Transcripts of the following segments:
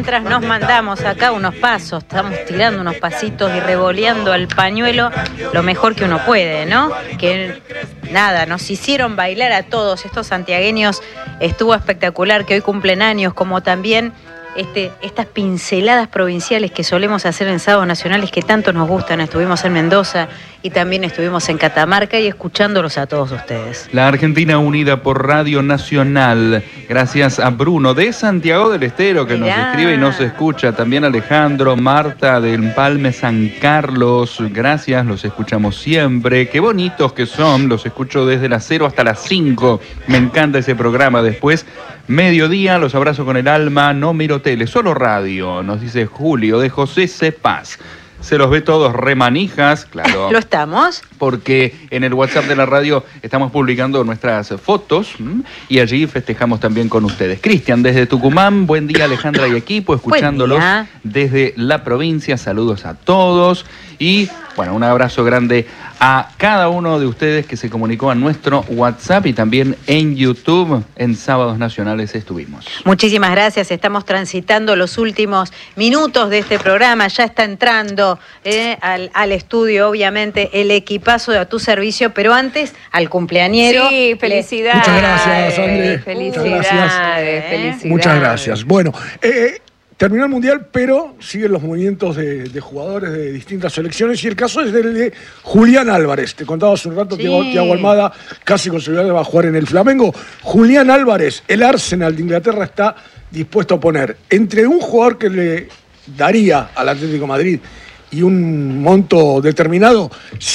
mientras nos mandamos acá unos pasos, estamos tirando unos pasitos y revoleando al pañuelo lo mejor que uno puede, ¿no? Que nada, nos hicieron bailar a todos estos santiagueños, estuvo espectacular, que hoy cumplen años, como también estas pinceladas provinciales que solemos hacer en sábados nacionales que tanto nos gustan. Estuvimos en Mendoza y también estuvimos en Catamarca y escuchándolos a todos ustedes. La Argentina unida por Radio Nacional. Gracias a Bruno de Santiago del Estero que nos escribe y nos escucha. También Alejandro, Marta del Empalme San Carlos. Gracias, los escuchamos siempre. Qué bonitos que son, los escucho desde las 0 hasta las 5. Me encanta ese programa. Después, mediodía, los abrazo con el alma. No miro tele, solo radio, nos dice Julio de José Cepaz. Se los ve todos remanijas, claro. ¿Lo estamos? Porque en el WhatsApp de la radio estamos publicando nuestras fotos y allí festejamos también con ustedes. Cristian, desde Tucumán, buen día Alejandra y equipo, escuchándolos desde la provincia, saludos a todos y bueno, un abrazo grande a cada uno de ustedes que se comunicó a nuestro WhatsApp y también en YouTube, en Sábados Nacionales estuvimos. Muchísimas gracias, estamos transitando los últimos minutos de este programa, ya está entrando al estudio, obviamente, el equipazo de A Tu Servicio, pero antes, al cumpleañero. Sí, felicidades. Muchas gracias, André. Felicidades. Muchas gracias. Bueno, terminó el Mundial, pero siguen los movimientos de jugadores de distintas selecciones y el caso es del de Julián Álvarez. Te contaba hace un rato que Thiago Almada casi con seguridad va a jugar en el Flamengo. Julián Álvarez, el Arsenal de Inglaterra está dispuesto a poner entre un jugador que le daría al Atlético de Madrid y un monto determinado,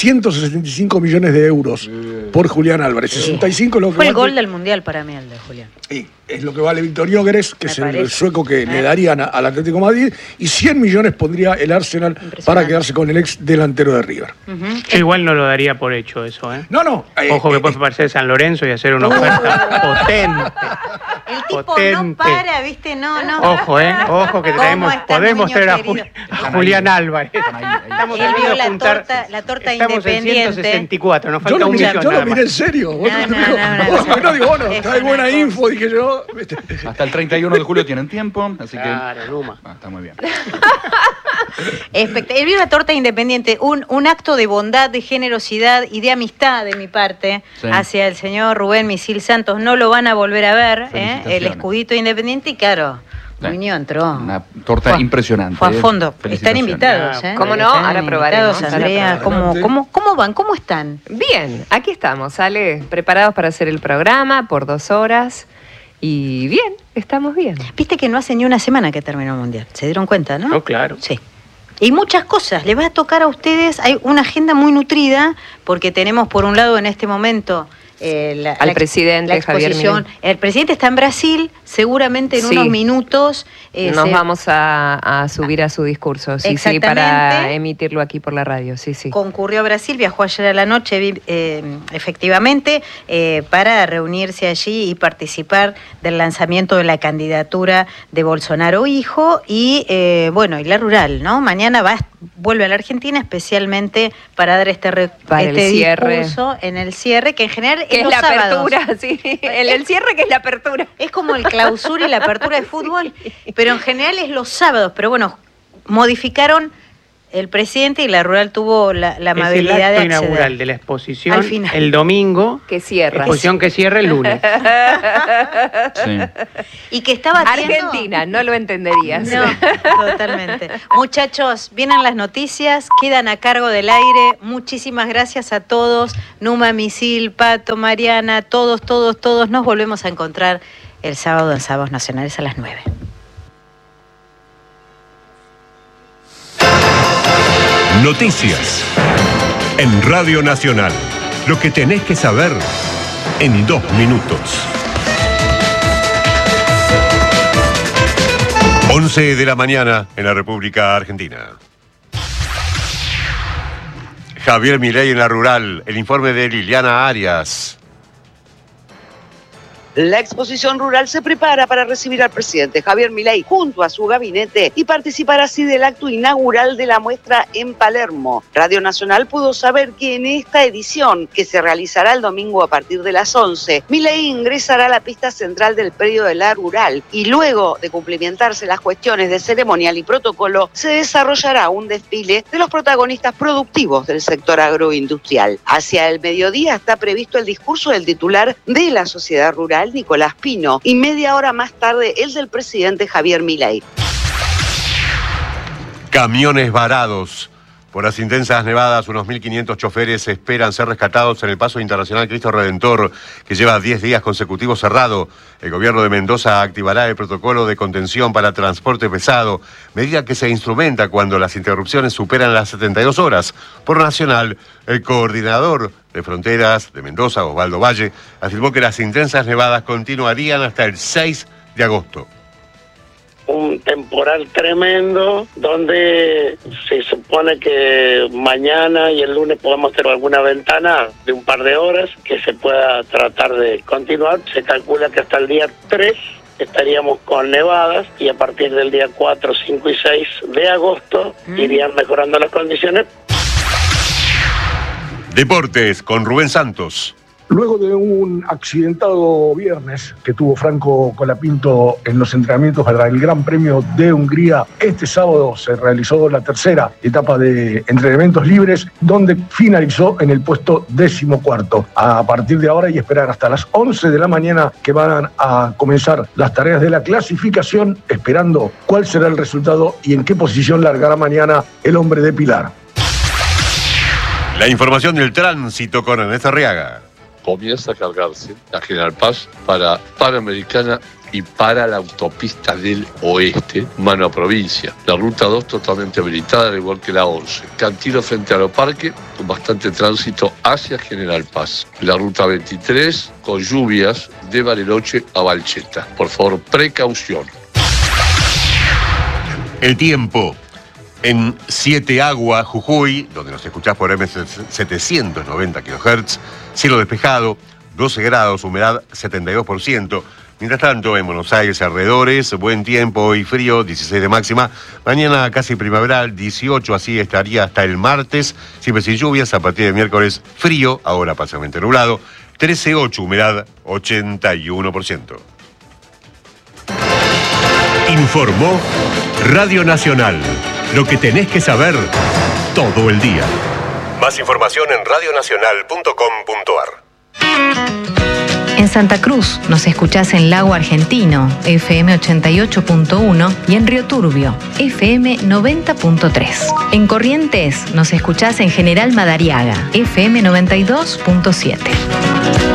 165 millones de euros por Julián Álvarez. 65 lo que fue el gol del Mundial para mí, el de Julián. Y es lo que vale Víctor Gyökeres, que es el sueco que le darían al Atlético de Madrid, y 100 millones pondría el Arsenal para quedarse con el ex delantero de River. Yo igual no lo daría por hecho eso, ¿eh? No. Ojo que puede parecer San Lorenzo y hacer una oferta potente. El tipo no para, ¿viste? No. Ojo, Ojo que podemos traer a Julián Álvarez. Estamos Él vio la torta estamos independiente. En 164, nos falta un millón. Yo lo miré en serio. No digo, bueno, está buena info, dije yo. Hasta el 31 de julio tienen tiempo, así que... Claro, Luma. Está muy bien. Él vio la torta independiente, un acto de bondad, de generosidad y de amistad de mi parte hacia el señor Rubén Misil Santos. No lo van a volver a ver, el escudito independiente y claro... Muñoz entró. Una torta impresionante. Fue a fondo. Están invitados, ¿Cómo no? Ahora probaremos. Andrea, ¿cómo van? ¿Cómo están? Bien, aquí estamos, Ale, preparados para hacer el programa por 2 horas. Y bien, estamos bien. Viste que no hace ni una semana que terminó el Mundial. ¿Se dieron cuenta, no? No, claro. Sí. Y muchas cosas. Les va a tocar a ustedes. Hay una agenda muy nutrida porque tenemos por un lado en este momento... al presidente Javier Milei. El presidente está en Brasil, seguramente en unos minutos. Nos vamos a subir a su discurso, para emitirlo aquí por la radio. Concurrió a Brasil, viajó ayer a la noche, efectivamente, para reunirse allí y participar del lanzamiento de la candidatura de Bolsonaro hijo y la rural, ¿no? Mañana vuelve a la Argentina especialmente para dar este discurso en el cierre, que en general que es la apertura, el cierre que es la apertura. Es como el clausura y la apertura de fútbol, pero en general es los sábados. Pero bueno, modificaron el presidente y la rural tuvo la amabilidad de acceder. Es el acto inaugural de la exposición al final. El domingo. Que cierra. Exposición que cierra el lunes. Y que estaba Argentina, no lo entenderías. No, totalmente. Muchachos, vienen las noticias, quedan a cargo del aire. Muchísimas gracias a todos. Numa, Misil, Pato, Mariana, todos. Nos volvemos a encontrar el sábado en Sábados Nacionales a las 9. Noticias en Radio Nacional. Lo que tenés que saber en 2 minutos. 11 de la mañana en la República Argentina. Javier Milei en la rural. El informe de Liliana Arias. La exposición rural se prepara para recibir al presidente Javier Milei junto a su gabinete y participar así del acto inaugural de la muestra en Palermo. Radio Nacional pudo saber que en esta edición, que se realizará el domingo a partir de las 11, Milei ingresará a la pista central del predio de la rural y luego de cumplimentarse las cuestiones de ceremonial y protocolo, se desarrollará un desfile de los protagonistas productivos del sector agroindustrial. Hacia el mediodía está previsto el discurso del titular de la sociedad rural, Nicolás Pino, y media hora más tarde el del presidente Javier Milei. Camiones varados. Por las intensas nevadas, unos 1.500 choferes esperan ser rescatados en el Paso Internacional Cristo Redentor, que lleva 10 días consecutivos cerrado. El gobierno de Mendoza activará el protocolo de contención para transporte pesado, medida que se instrumenta cuando las interrupciones superan las 72 horas. Por Nacional, el coordinador de fronteras de Mendoza, Osvaldo Valle, afirmó que las intensas nevadas continuarían hasta el 6 de agosto. Un temporal tremendo donde se supone que mañana y el lunes podamos tener alguna ventana de un par de horas que se pueda tratar de continuar. Se calcula que hasta el día 3 estaríamos con nevadas y a partir del día 4, 5 y 6 de agosto irían mejorando las condiciones. Deportes con Rubén Santos. Luego de un accidentado viernes que tuvo Franco Colapinto en los entrenamientos para el Gran Premio de Hungría, este sábado se realizó la tercera etapa de entrenamientos libres, donde finalizó en el puesto 14º. A partir de ahora y esperar hasta las 11 de la mañana que van a comenzar las tareas de la clasificación, esperando cuál será el resultado y en qué posición largará mañana el hombre de Pilar. La información del tránsito con Ernesto Arriaga. Comienza a cargarse la General Paz para Panamericana y para la autopista del oeste, mano a provincia. La ruta 2 totalmente habilitada, al igual que la 11. Cantilo frente a Aeroparque, con bastante tránsito hacia General Paz. La ruta 23, con lluvias de Bariloche a Valcheta. Por favor, precaución. El tiempo. En 7 Agua, Jujuy, donde nos escuchás por M790 kHz, cielo despejado, 12 grados, humedad 72%. Mientras tanto, en Buenos Aires, alrededores, buen tiempo y frío, 16 de máxima. Mañana casi primaveral, 18, así estaría hasta el martes, siempre sin lluvias. A partir de miércoles, frío, ahora parcialmente nublado, 13,8, humedad 81%. Informó Radio Nacional. Lo que tenés que saber todo el día. Más información en radionacional.com.ar. En Santa Cruz nos escuchás en Lago Argentino, FM 88.1 y en Río Turbio, FM 90.3. En Corrientes nos escuchás en General Madariaga, FM 92.7.